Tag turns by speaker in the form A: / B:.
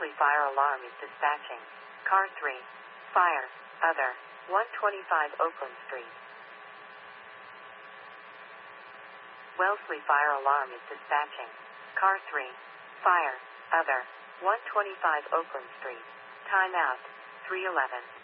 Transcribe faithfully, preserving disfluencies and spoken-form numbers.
A: Wellesley Fire Alarm is dispatching. Car three. Fire. Other. one twenty-five Oakland Street. Wellesley Fire Alarm is dispatching. Car three. Fire. Other. one twenty-five Oakland Street. Time out. three eleven.